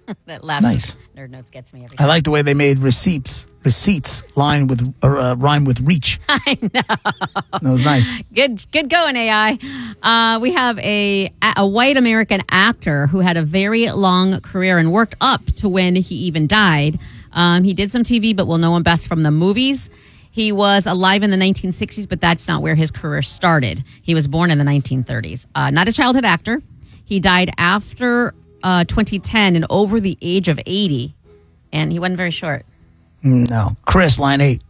That last Nice. Nerd Notes gets me every I time. like the way they made receipts rhyme with reach. I know. That was nice. Good going, AI. We have a white American actor who had a very long career and worked up to when he even died. He did some TV, but we'll know him best from the movies. He was alive in the 1960s, but that's not where his career started. He was born in the 1930s. Not a childhood actor. He died after 2010 and over the age of 80, and he wasn't very short. No. Chris, line 8.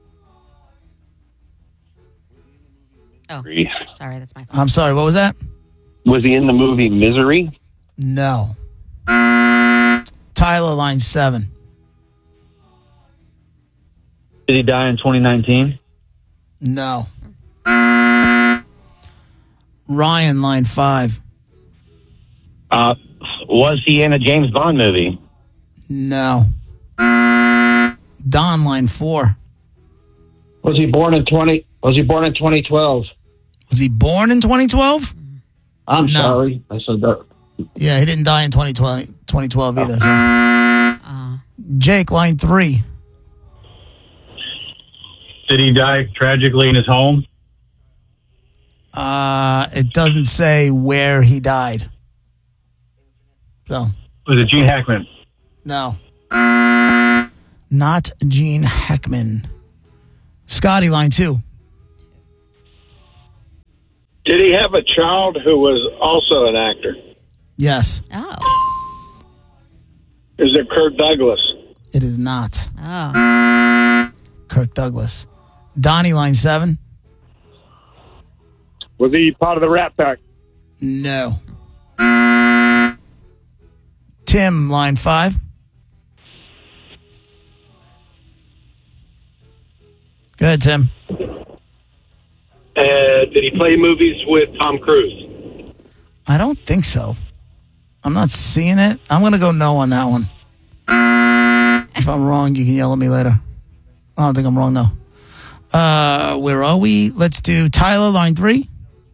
Oh, sorry, that's my fault. I'm sorry, what was that? Was he in the movie Misery? No. Tyler, line 7. Did he die in 2019? No. Ryan, line 5. Was he in a James Bond movie? No. Don, line 4. Was he born in 2012? Was he born in 2012? I'm No. sorry. I said that. Yeah, he didn't die in 2012 either. So. Jake, line 3. Did he die tragically in his home? It doesn't say where he died. So, Was it Gene Hackman? no. Not Gene Hackman. Scotty, line 2. Did he have a child who was also an actor? Yes. Oh. Is it Kirk Douglas? It is not. Oh. Kirk Douglas. Donnie, line 7. Was he part of the Rat Pack? No. Tim, line 5. Go ahead, Tim. Did he play movies with Tom Cruise? I don't think so. I'm not seeing it. I'm going to go no on that one. If I'm wrong, you can yell at me later. I don't think I'm wrong, though. Where are we? Let's do Tyler, line 3.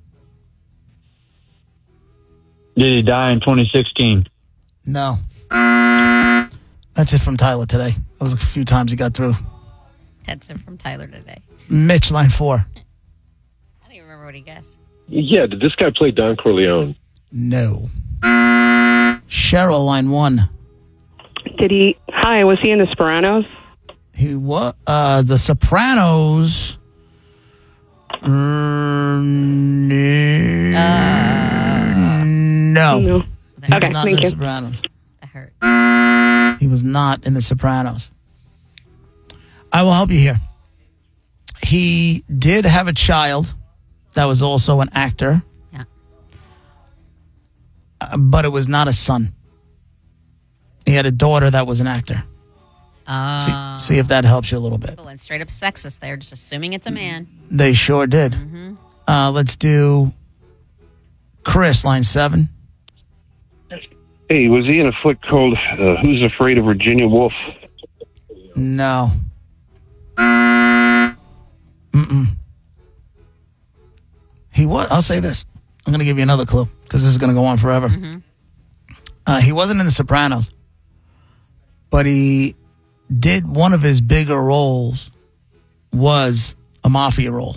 Did he die in 2016? No. That's it from Tyler today. That was a few times he got through. That's it from Tyler today. Mitch, line 4. I don't even remember what he guessed. Yeah, did this guy play Don Corleone? No. Cheryl, line 1. Was he in The Sopranos? He was The Sopranos. No. No. He Okay, was not thank in The you. Sopranos. That hurt. He was not in The Sopranos. I will help you here. He did have a child that was also an actor. Yeah. But it was not a son. He had a daughter that was an actor. See if that helps you a little bit. And straight up sexist there, just assuming it's a man. They sure did. Let's do Chris, line 7. Hey, was he in a flick called Who's Afraid of Virginia Woolf? No. He was. I'll say this. I'm going to give you another clue because this is going to go on forever. He wasn't in The Sopranos, but he did one of his bigger roles was a mafia role.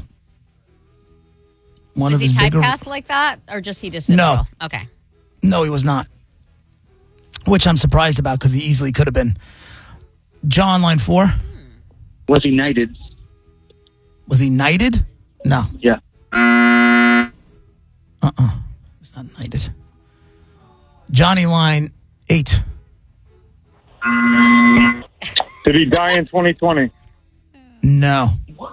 One Was of he his bigger. typecast like that, or just he just did No. it all? Okay. No, he was not. Which I'm surprised about because he easily could have been. John, line 4. Was he knighted? Was he knighted? No. Yeah. He's not knighted. Johnny, line 8. Did he die in 2020? No.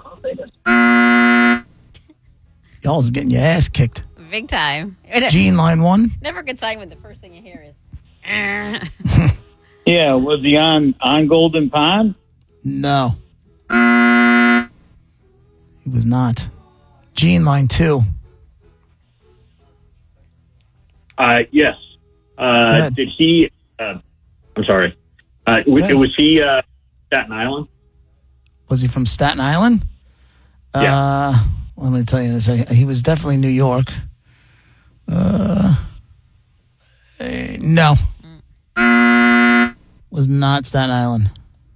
Y'all's getting your ass kicked. Big time. Gene, line 1. Never a good sign when the first thing you hear is. Yeah, was he on Golden Pond? No. He was not. Gene, line 2. Yes. ahead. Did he? I'm sorry. Was he Staten Island? Was he from Staten Island? Yeah. Let me tell you this. He was definitely New York. No. Was not Staten Island.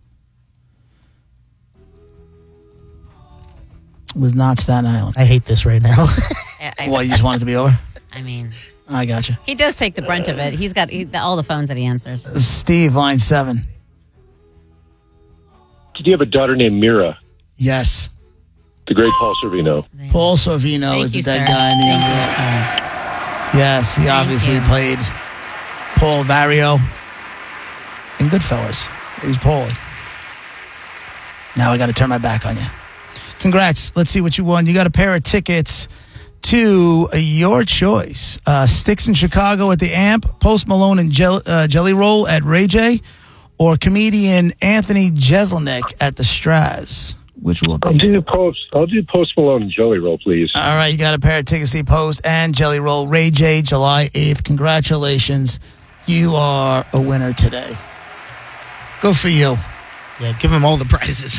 Was not Staten Island. I hate this right now. Well, you just want it to be over? I mean, I got you. he does take the brunt of it. He's got all the phones that he answers. Steve, line 7. Did you have a daughter named Mira? Yes. The great Paul Sorvino. Paul Sorvino Thank is you, the dead sir. guy in the Thank young you, guy. sir. Yes, he obviously you. played Paul Vario in Goodfellas. He was Paulie. Now I got to turn my back on you. Congrats. Let's see what you won. You got a pair of tickets to your choice. Sticks in Chicago at the Amp, Post Malone and Jelly Roll at Ray J, or comedian Anthony Jeselnik at the Straz. Which will it I'll be? do Post Malone and Jelly Roll, please. All right, you got a pair of tickets to see Post and Jelly Roll. Ray J, July 8th. Congratulations. You are a winner today. Good for you. Yeah, give him all the prizes.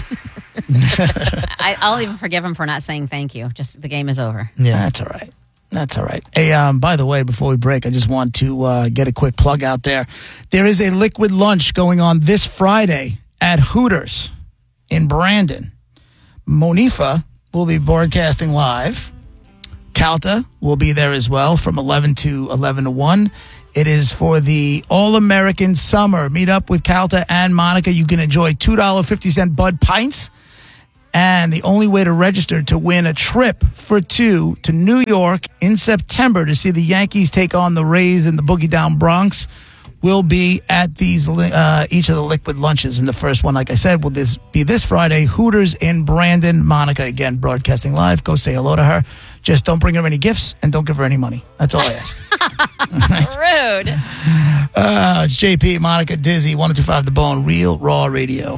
I'll even forgive him for not saying thank you. Just the game is over. Yeah. That's all right. That's all right. Hey, by the way, before we break, I just want to get a quick plug out there. There is a liquid lunch going on this Friday at Hooters in Brandon. Monifa will be broadcasting live. Calta will be there as well from 11 to 1. It is for the All-American Summer. Meet up with Calta and Monica. You can enjoy $2.50 Bud Pints. And the only way to register to win a trip for 2 to New York in September to see the Yankees take on the Rays in the Boogie Down Bronx will be at these each of the liquid lunches. And the first one, like I said, will be this Friday. Hooters in Brandon. Monica, again, broadcasting live. Go say hello to her. Just don't bring her any gifts and don't give her any money. That's all I ask. Rude. It's JP, Monica, Dizzy, 102.5 The Bone, Real Raw Radio.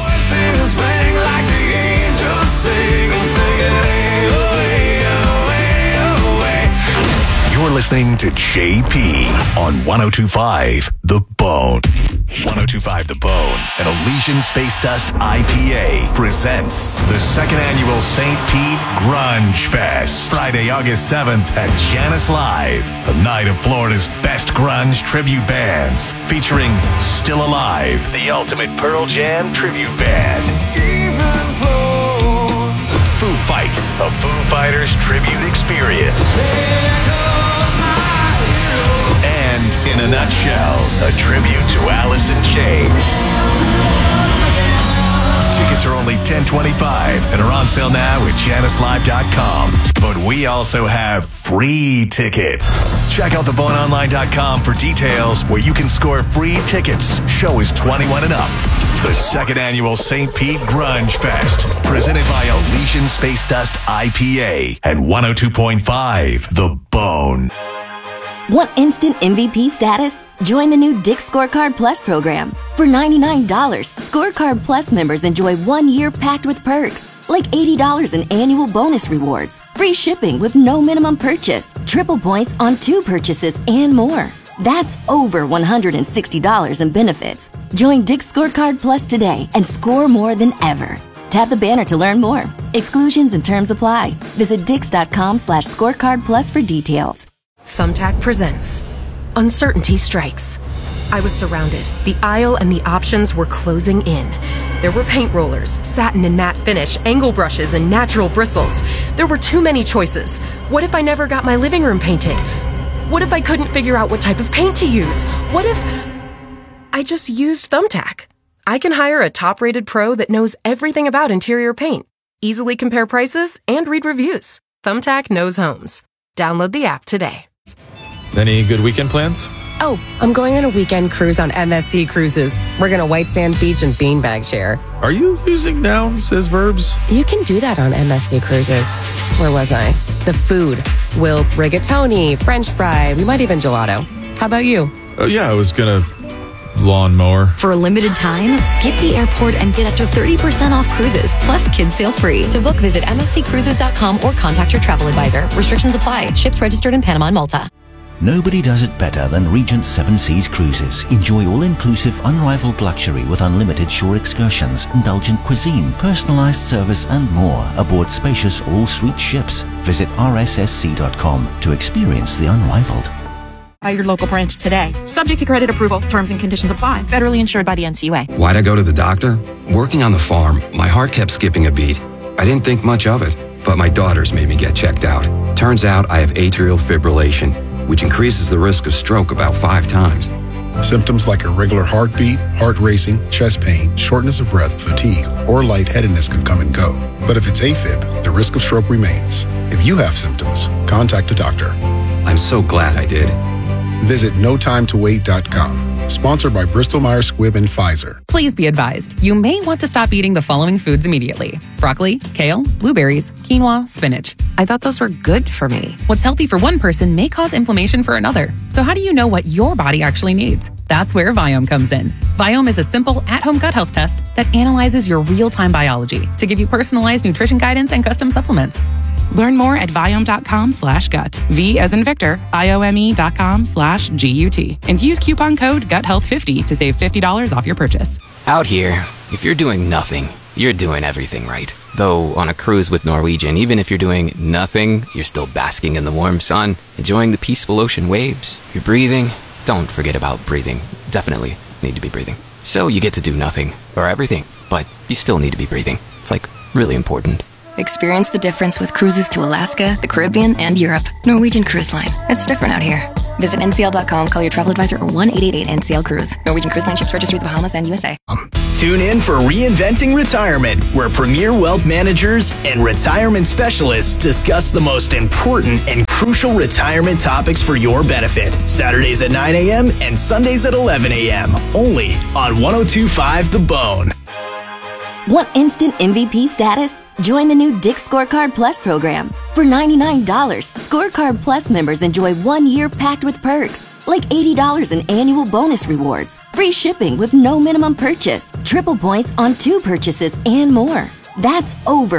You're listening to JP on 102.5 The Bone. 102.5 The Bone and Elysian Space Dust IPA presents the second annual St. Pete Grunge Fest. Friday, August 7th at Janice Live. A night of Florida's best grunge tribute bands featuring Still Alive, the ultimate Pearl Jam tribute band. Foo Fight, a Foo Fighters tribute experience. And in a nutshell, a tribute to Alice in Chains. Tickets are only $10.25 and are on sale now at JaniceLive.com. But we also have free tickets. Check out theboneonline.com for details where you can score free tickets. Show is 21 and up. The second annual St. Pete Grunge Fest, presented by Elysian Space Dust IPA and 102.5 The Bone. Want instant MVP status? Join the new Dick's Scorecard Plus program. For $99, Scorecard Plus members enjoy 1 year packed with perks, like $80 in annual bonus rewards, free shipping with no minimum purchase, triple points on 2 purchases, and more. That's over $160 in benefits. Join Dick's Scorecard Plus today and score more than ever. Tap the banner to learn more. Exclusions and terms apply. Visit dix.com/scorecard plus for details. Thumbtack presents Uncertainty Strikes. I was surrounded. The aisle and the options were closing in. There were paint rollers, satin and matte finish, angle brushes, and natural bristles. There were too many choices. What if I never got my living room painted? What if I couldn't figure out what type of paint to use? What if I just used Thumbtack? I can hire a top-rated pro that knows everything about interior paint, easily compare prices, and read reviews. Thumbtack knows homes. Download the app today. Any good weekend plans? Oh, I'm going on a weekend cruise on MSC Cruises. We're going to White Sand Beach and Beanbag Chair. Are you using nouns as verbs? You can do that on MSC Cruises. Where was I? The food. We'll rigatoni, French fry, we might even gelato. How about you? Oh, yeah, I was going to lawnmower. For a limited time, skip the airport and get up to 30% off cruises, plus kids sail free. To book, visit msccruises.com or contact your travel advisor. Restrictions apply. Ships registered in Panama and Malta. Nobody does it better than Regent Seven Seas Cruises. Enjoy all-inclusive, unrivaled luxury with unlimited shore excursions, indulgent cuisine, personalized service, and more aboard spacious all-suite ships. Visit rssc.com to experience the unrivaled. by your local branch today. Subject to credit approval. Terms and conditions apply. Federally insured by the NCUA. Why'd I go to the doctor? Working on the farm, my heart kept skipping a beat. I didn't think much of it, but my daughters made me get checked out. Turns out I have atrial fibrillation, which increases the risk of stroke about 5 times. Symptoms like irregular heartbeat, heart racing, chest pain, shortness of breath, fatigue, or lightheadedness can come and go. But if it's AFib, the risk of stroke remains. If you have symptoms, contact a doctor. I'm so glad I did. Visit notimetowait.com. Sponsored by Bristol Myers Squibb and Pfizer. Please be advised, you may want to stop eating the following foods immediately: broccoli, kale, blueberries, quinoa, spinach. I thought those were good for me. What's healthy for one person may cause inflammation for another. So how do you know what your body actually needs? That's where Viome comes in. Viome is a simple at-home gut health test that analyzes your real-time biology to give you personalized nutrition guidance and custom supplements. Learn more at Viome.com/gut. V as in Victor, IOME.com/GUT. And use coupon code GUTHEALTH50 to save $50 off your purchase. Out here, if you're doing nothing, you're doing everything right. Though on a cruise with Norwegian, even if you're doing nothing, you're still basking in the warm sun, enjoying the peaceful ocean waves. You're breathing. Don't forget about breathing. Definitely need to be breathing. So you get to do nothing or everything, but you still need to be breathing. It's like really important. Experience the difference with cruises to Alaska, the Caribbean, and Europe. Norwegian Cruise Line. It's different out here. Visit ncl.com, call your travel advisor, or 1-888-NCL-CRUISE. Norwegian Cruise Line ships registry the Bahamas and USA. Tune in for Reinventing Retirement, where premier wealth managers and retirement specialists discuss the most important and crucial retirement topics for your benefit. Saturdays at 9 a.m. and Sundays at 11 a.m. Only on 102.5 The Bone. Want instant MVP status? Join the new Dick's Scorecard Plus program. For $99, Scorecard Plus members enjoy 1 year packed with perks, like $80 in annual bonus rewards, free shipping with no minimum purchase, triple points on 2 purchases, and more. That's over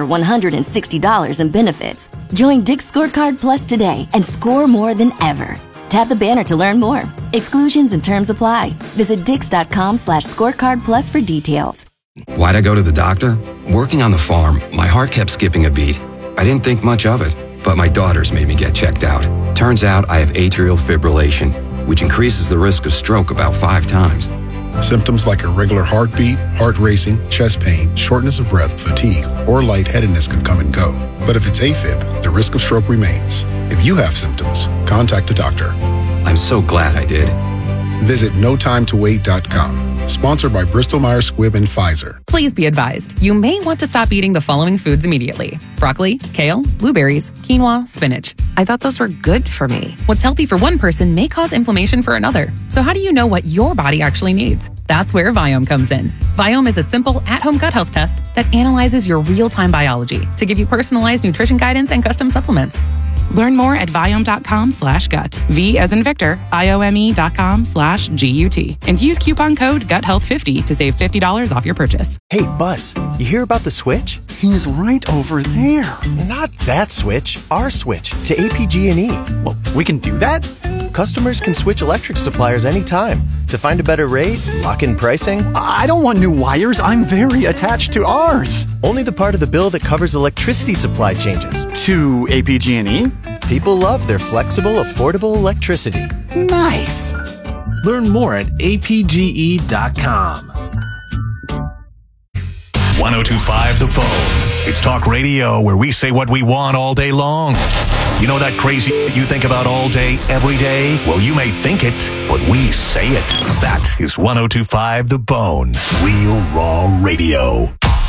$160 in benefits. Join Dick's Scorecard Plus today and score more than ever. Tap the banner to learn more. Exclusions and terms apply. Visit Dix.com/scorecard plus for details. Why'd I go to the doctor? Working on the farm, my heart kept skipping a beat. I didn't think much of it, but my daughters made me get checked out. Turns out I have atrial fibrillation, which increases the risk of stroke about 5 times. Symptoms like irregular heartbeat, heart racing, chest pain, shortness of breath, fatigue, or lightheadedness can come and go. But if it's AFib, the risk of stroke remains. If you have symptoms, contact a doctor. I'm so glad I did. Visit notimetowait.com. Sponsored by Bristol Myers Squibb and Pfizer. Please be advised, you may want to stop eating the following foods immediately: broccoli, kale, blueberries, quinoa, spinach. I thought those were good for me. What's healthy for one person may cause inflammation for another. So how do you know what your body actually needs? That's where Viome comes in. Viome is a simple at-home gut health test that analyzes your real-time biology to give you personalized nutrition guidance and custom supplements. Learn more at Viome.com/gut. V as in Victor, IOME.com/GUT. And use coupon code GUTHEALTH50 to save $50 off your purchase. Hey, Buzz, you hear about the switch? He's right over there. Not that switch, our switch to APG&E. Well, we can do that? Customers can switch electric suppliers anytime to find a better rate, lock in pricing. I don't want new wires. I'm very attached to ours. Only the part of the bill that covers electricity supply changes. To APG&E? People love their flexible, affordable electricity. Nice. Learn more at apge.com. 102.5 The Bone. It's talk radio where we say what we want all day long. You know that crazy you think about all day, every day? Well, you may think it, but we say it. That is 102.5 The Bone. Real Raw Radio.